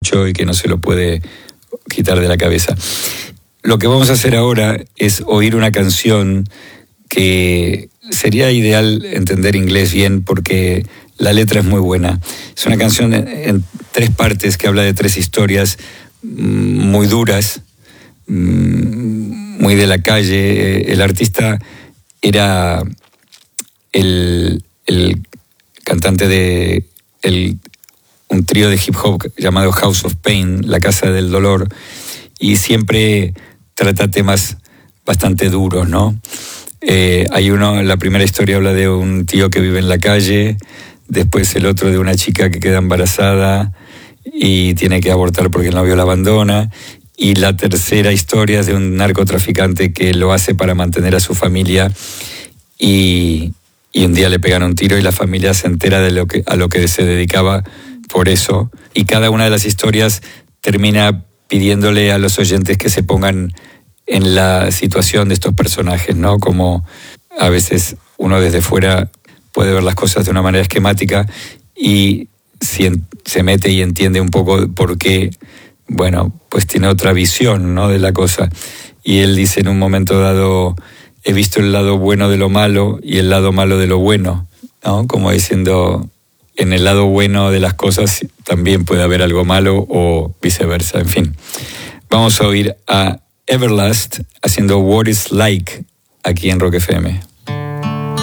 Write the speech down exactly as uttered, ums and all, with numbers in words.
mucho y que no se lo puede quitar de la cabeza. Lo que vamos a hacer ahora es oír una canción que sería ideal entender inglés bien porque la letra es muy buena. Es una canción en, en tres partes que habla de tres historias muy duras, muy de la calle. El artista era el, el cantante de el, un trío de hip hop llamado House of Pain, La Casa del Dolor, y siempre trata temas bastante duros, ¿no? Eh, hay uno, la primera historia habla de un tío que vive en la calle, después el otro de una chica que queda embarazada y tiene que abortar porque el novio la abandona, y la tercera historia es de un narcotraficante que lo hace para mantener a su familia y, y un día le pegan un tiro y la familia se entera de lo que, a lo que se dedicaba por eso, y cada una de las historias termina pidiéndole a los oyentes que se pongan en la situación de estos personajes, ¿no? Como a veces uno desde fuera puede ver las cosas de una manera esquemática y si en, se mete y entiende un poco por qué, bueno, pues tiene otra visión, ¿no?, de la cosa. Y él dice en un momento dado, he visto el lado bueno de lo malo y el lado malo de lo bueno, ¿no? Como diciendo, en el lado bueno de las cosas también puede haber algo malo o viceversa, en fin. Vamos a oír a Everlast haciendo What It's Like aquí en Rock F M.